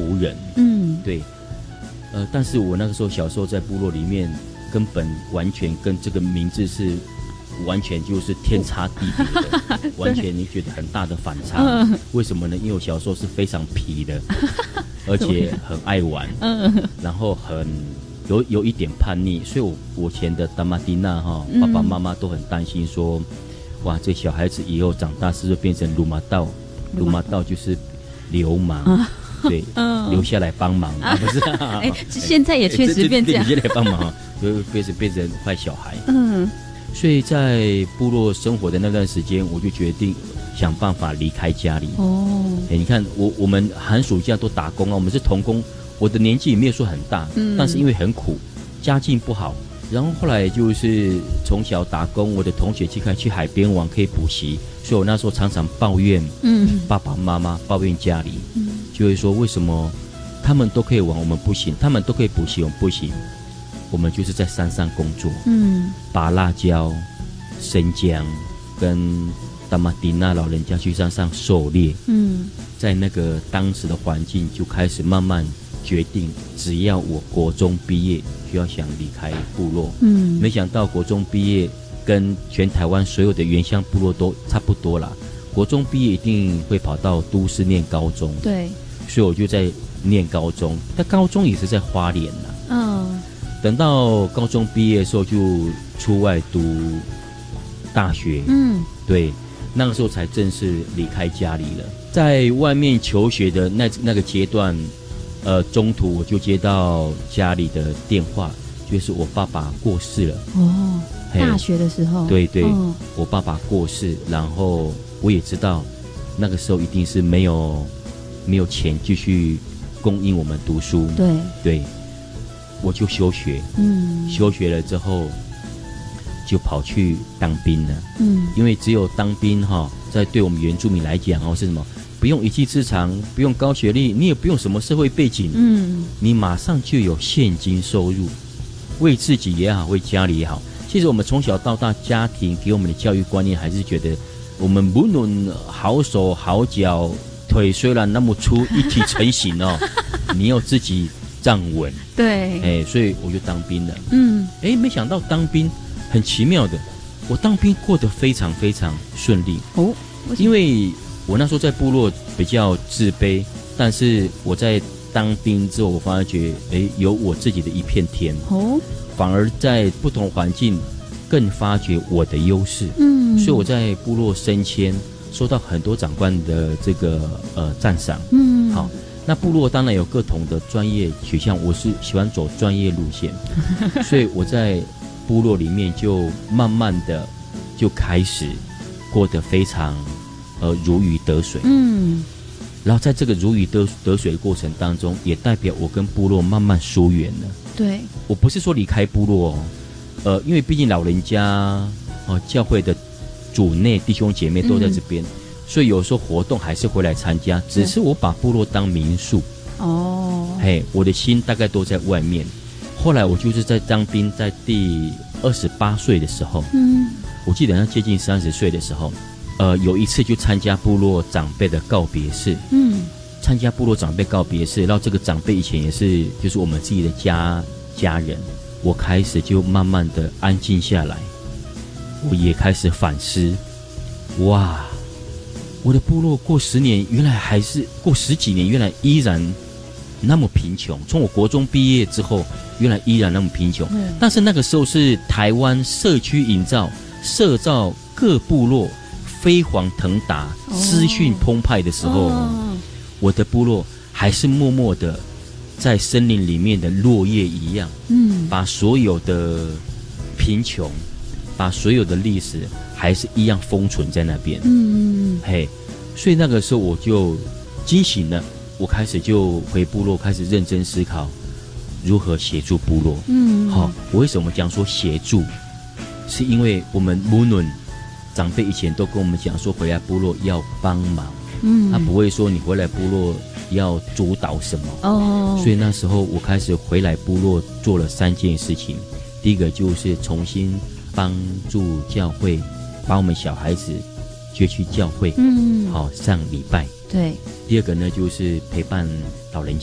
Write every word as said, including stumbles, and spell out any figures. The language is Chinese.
仆人。嗯，对。呃，但是我那个时候小时候在部落里面，根本完全跟这个名字是完全就是天差地别的，完全你觉得很大的反差。嗯、为什么呢？因为我小时候是非常皮的，而且很爱玩，嗯，然后很有有一点叛逆，所以我我以前的达玛蒂娜哈，爸爸妈妈都很担心说，哇，这小孩子以后长大是不是变成鲁马道？鲁马道就是流氓。嗯对，嗯、留下来帮忙，啊、不是、啊？ 哎、欸，现在也确实变这样， 留下来帮忙，就变成变成坏小孩。嗯，所以在部落生活的那段时间，我就决定想办法离开家里。哦，哎、欸，你看我我们寒暑假都打工啊，我们是童工，我的年纪也没有说很大，嗯，但是因为很苦，家境不好，然后后来就是从小打工，我的同学去看去海边玩可以补习，所以我那时候常常抱怨，嗯，爸爸妈妈抱怨家里，嗯。就会说为什么他们都可以玩我们不行，他们都可以补习我们不行，我们就是在山上工作，嗯，拔辣椒、生姜，跟达玛蒂娜老人家去山上狩猎，嗯，在那个当时的环境就开始慢慢决定，只要我国中毕业就要想离开部落，嗯，没想到国中毕业跟全台湾所有的原乡部落都差不多啦，国中毕业一定会跑到都市念高中， 对。 所以我就在念高中，但高中也是在花莲啦。嗯，等到高中毕业的时候，就出外读大学。嗯，对，那个时候才正式离开家里了。在外面求学的那那个阶段，呃，中途我就接到家里的电话，就是我爸爸过世了。 哦，大学的时候。 对对、哦，我爸爸过世，然后我也知道，那个时候一定是没有。没有钱继续供应我们读书， 对对，我就休学，嗯，休学了之后就跑去当兵了，嗯，因为只有当兵哈，在对我们原住民来讲哦是什么？不用一技之长，不用高学历，你也不用什么社会背景，嗯，你马上就有现金收入，为自己也好，为家里也好。其实我们从小到大，家庭给我们的教育观念还是觉得，我们不论好手好脚。腿虽然那么粗，一体成型哦，你要自己站稳。 对， 哎、欸，所以我就当兵了。嗯，哎、欸，没想到当兵很奇妙的，我当兵过得非常非常顺利哦。因为我那时候在部落比较自卑，但是我在当兵之后，我发觉哎、欸，有我自己的一片天哦，反而在不同环境更发掘我的优势。嗯，所以我在部落升迁。受到很多长官的这个呃赞赏，嗯，好，那部落当然有各同的专业取向，我是喜欢走专业路线，所以我在部落里面就慢慢的就开始过得非常呃如鱼得水，嗯，然后在这个如鱼得得水的过程当中，也代表我跟部落慢慢疏远了。 对， 我不是说离开部落哦，呃，因为毕竟老人家哦、呃、教会的。主内弟兄姐妹都在这边、嗯，所以有时候活动还是回来参加，只是我把部落当民宿。哦，嘿，我的心大概都在外面。后来我就是在当兵，在第二十八岁的时候，嗯，我记得那接近三十岁的时候，呃，有一次就参加部落长辈的告别式，嗯，参加部落长辈告别式，然后这个长辈以前也是就是我们自己的家家人，我开始就慢慢的安静下来。我也开始反思，哇，我的部落过十年，原来还是过十几年，原来依然那么贫穷。从我国中毕业之后，原来依然那么贫穷。嗯、但是那个时候是台湾社区营造、社造各部落飞黄腾达、哦、资讯澎湃的时候、哦，我的部落还是默默的在森林里面的落叶一样，嗯，把所有的贫穷。把所有的历史还是一样封存在那边，嗯，嘿，所以那个时候我就惊醒了，我开始就回部落，开始认真思考如何协助部落。嗯，好、哦，我为什么讲说协助？是因为我们无论长辈以前都跟我们讲说，回来部落要帮忙，嗯，他不会说你回来部落要主导什么哦。所以那时候我开始回来部落做了三件事情，第一个就是重新。帮助教会，把我们小孩子接去教会，嗯，好上礼拜。 对。 第二个呢，就是陪伴老人